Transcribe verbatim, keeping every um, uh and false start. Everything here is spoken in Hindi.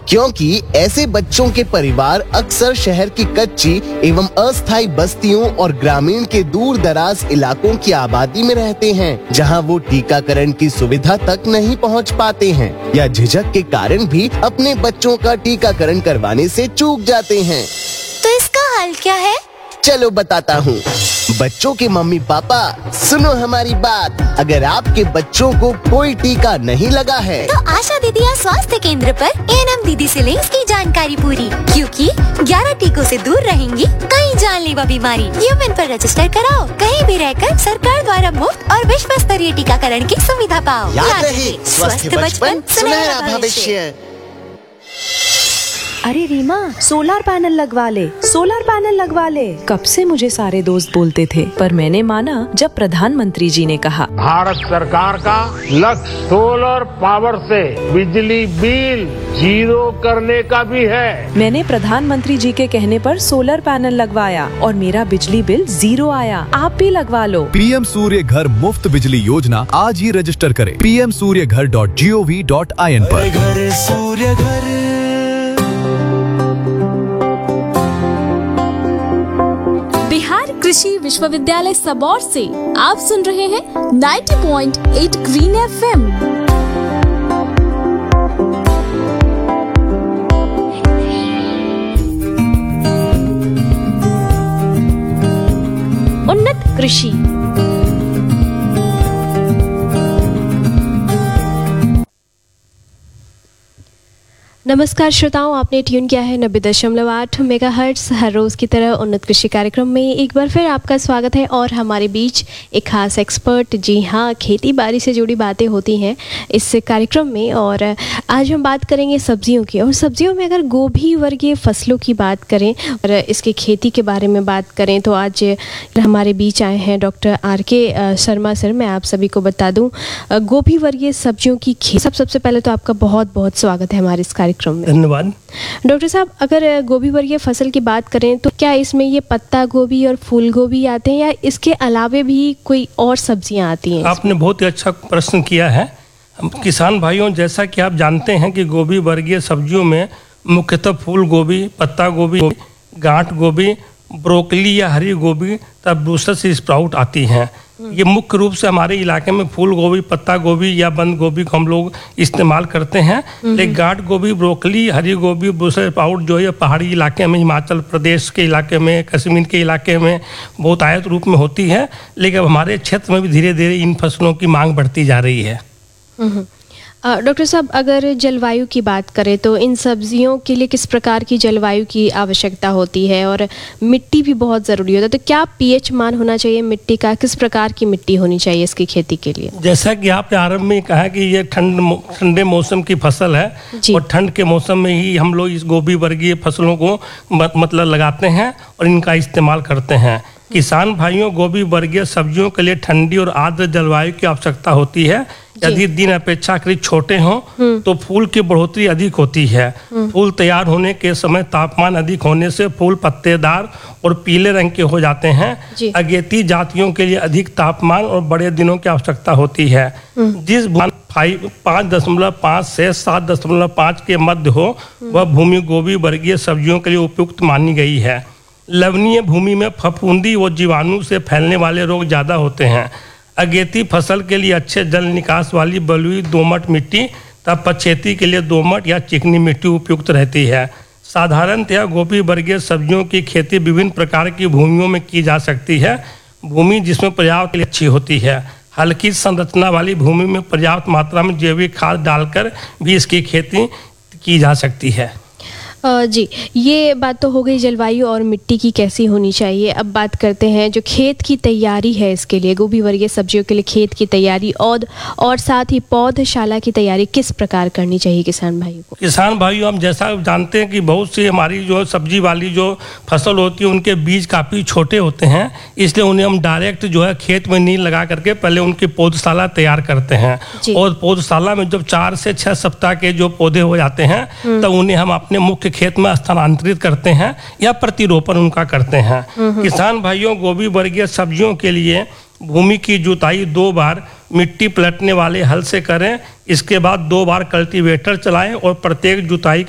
क्योंकि ऐसे बच्चों के परिवार अक्सर शहर की कच्ची एवं अस्थायी बस्तियों और ग्रामीण के दूर दराज इलाकों की आबादी में रहते हैं, जहां वो टीकाकरण की सुविधा तक नहीं पहुंच पाते हैं या झिझक के कारण भी अपने बच्चों का टीकाकरण करवाने से चूक जाते हैं। तो इसका हल क्या है? चलो बताता हूँ। बच्चों के मम्मी पापा सुनो हमारी बात। अगर आपके बच्चों को कोई टीका नहीं लगा है तो आशा दीदी या स्वास्थ्य केंद्र पर एएनएम दीदी से लें इसकी जानकारी पूरी, क्योंकि ग्यारह टीकों से दूर रहेंगी कई जानलेवा बीमारी। यूएन पर रजिस्टर कराओ, कहीं भी रहकर सरकार द्वारा मुफ्त और विश्व स्तरीय टीकाकरण की सुविधा पाओ। याद रहे, स्वस्थ बचपन सुनहरा भविष्य। अरे रीमा, सोलर पैनल लगवा ले, सोलर पैनल लगवा ले। कब से मुझे सारे दोस्त बोलते थे, पर मैंने माना जब प्रधानमंत्री जी ने कहा। भारत सरकार का लक्ष्य सोलर पावर से बिजली बिल जीरो करने का भी है। मैंने प्रधानमंत्री जी के कहने पर सोलर पैनल लगवाया और मेरा बिजली बिल जीरो आया। आप भी लगवा लो। पीएम सूर्य घर मुफ्त बिजली योजना आज ही रजिस्टर करें पी एम सूर्य घर dot G O V dot I N पर। घर सूर्य घर। बिहार कृषि विश्वविद्यालय सबौर से आप सुन रहे हैं नब्बे पॉइंट आठ ग्रीन एफएम। उन्नत कृषि। नमस्कार श्रोताओं, आपने ट्यून किया है नब्बे दशमलव आठ मेगा हर्ट्स। हर रोज़ की तरह उन्नत कृषि कार्यक्रम में एक बार फिर आपका स्वागत है और हमारे बीच एक खास एक्सपर्ट, जी हाँ, खेती बाड़ी से जुड़ी बातें होती हैं इस कार्यक्रम में। और आज हम बात करेंगे सब्जियों की, और सब्जियों में अगर गोभी वर्गीय फसलों की बात करें और इसकी खेती के बारे में बात करें तो आज हमारे बीच आए हैं डॉक्टर आर के शर्मा सर। मैं आप सभी को बता दूँ, गोभी वर्गीय सब्जियों की खेती, सब सबसे पहले तो आपका बहुत बहुत स्वागत है हमारे इस कार्यक्रम। धन्यवाद डॉक्टर साहब। अगर गोभी वर्गीय फसल की बात करें तो क्या इसमें ये पत्ता गोभी और फूल गोभी आते हैं या इसके अलावे भी कोई और सब्जियां आती हैं? आपने बहुत ही अच्छा प्रश्न किया है। किसान भाइयों, जैसा कि आप जानते हैं कि गोभी वर्गीय सब्जियों में मुख्यतः फूल गोभी, पत्ता गोभी, गांठ गोभी, ब्रोकली या हरी गोभी तथा ब्रूसल्स स्प्राउट आती हैं। ये मुख्य रूप से हमारे इलाके में फूल गोभी, पत्ता गोभी या बंद गोभी को हम लोग इस्तेमाल करते हैं। लेकिन गांठ गोभी, ब्रोकली, हरी गोभी, ब्रूसल्स स्प्राउट जो है पहाड़ी इलाके में, हिमाचल प्रदेश के इलाके में, कश्मीर के इलाके में बहुत आयत रूप में होती है। लेकिन अब हमारे क्षेत्र में भी धीरे धीरे इन फसलों की मांग बढ़ती जा रही है। डॉक्टर साहब, अगर जलवायु की बात करें तो इन सब्जियों के लिए किस प्रकार की जलवायु की आवश्यकता होती है और मिट्टी भी बहुत ज़रूरी होता है, तो क्या पीएच मान होना चाहिए मिट्टी का? किस प्रकार की मिट्टी होनी चाहिए इसकी खेती के लिए? जैसा कि आपने आरंभ में कहा कि ये ठंड ठंडे मौसम की फसल है और ठंड के मौसम में ही हम लोग इस गोभी वर्गीय फसलों को मतलब लगाते हैं और इनका इस्तेमाल करते हैं। किसान भाइयों, गोभी वर्गीय सब्जियों के लिए ठंडी और आर्द्र जलवायु की आवश्यकता होती है। यदि दिन अपेक्षाकृत छोटे हों तो फूल की बढ़ोतरी अधिक होती है। फूल तैयार होने के समय तापमान अधिक होने से फूल पत्तेदार और पीले रंग के हो जाते हैं। अगेती जातियों के लिए अधिक तापमान और बड़े दिनों की आवश्यकता होती है। जिस पाँच दशमलव पाँच से सात दशमलव पाँच के मध्य हो वह भूमि गोभी वर्गीय सब्जियों के लिए उपयुक्त मानी गई है। लवणीय भूमि में फफूंदी व जीवाणु से फैलने वाले रोग ज़्यादा होते हैं। अगेती फसल के लिए अच्छे जल निकास वाली बलुई दोमट मिट्टी तथा पछेती के लिए दोमट या चिकनी मिट्टी उपयुक्त रहती है। साधारणतया गोभी वर्गीय सब्जियों की खेती विभिन्न प्रकार की भूमियों में की जा सकती है। भूमि जिसमें पर्याप्त अच्छी होती है, हल्की संरचना वाली भूमि में पर्याप्त मात्रा में जैविक खाद डालकर भी इसकी खेती की जा सकती है। जी, ये बात तो हो गई जलवायु और मिट्टी की कैसी होनी चाहिए। अब बात करते हैं जो खेत की तैयारी है इसके लिए, गोभी वर्गीय सब्जियों के लिए खेत की तैयारी और और साथ ही पौधशाला की तैयारी किस प्रकार करनी चाहिए किसान भाइयों को? किसान भाइयों, हम जैसा जानते हैं कि बहुत सी हमारी जो सब्जी वाली जो फसल होती है उनके बीज काफ़ी छोटे होते हैं, इसलिए उन्हें हम डायरेक्ट जो है खेत में नींव लगा करके पहले उनकी पौधशाला तैयार करते हैं। और पौधशाला में जब चार से छः सप्ताह के जो पौधे हो जाते हैं तब उन्हें हम अपने मुख्य खेत में स्थानांतरित करते हैं या प्रतिरोपण उनका करते हैं। किसान भाइयों, गोभी वर्गीय सब्जियों के लिए भूमि की जुताई दो बार मिट्टी पलटने वाले हल से करें। इसके बाद दो बार कल्टीवेटर चलाएं और प्रत्येक जुताई